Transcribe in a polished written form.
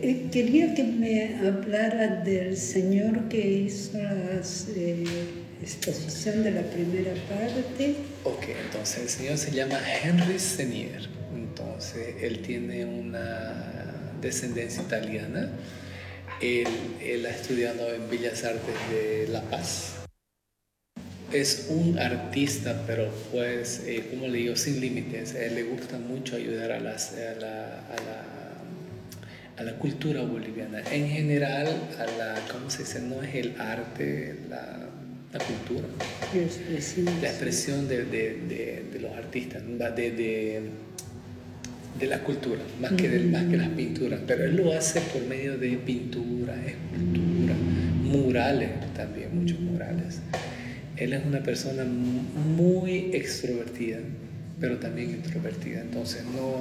Quería que me hablara del señor que hizo la exposición de la primera parte. Ok, entonces el señor se llama Henry Senier. Entonces él tiene una descendencia italiana. Él ha estudiado en Bellas Artes de La Paz. Es un artista, pero pues, como le digo, sin límites. A él le gusta mucho ayudar a la cultura boliviana. En general, ¿cómo se dice? No es el arte, la cultura. La expresión de los artistas, de la cultura, más que las pinturas. Pero él lo hace por medio de pintura, escultura, murales también, muchos murales. Él es una persona muy extrovertida, pero también introvertida. Entonces no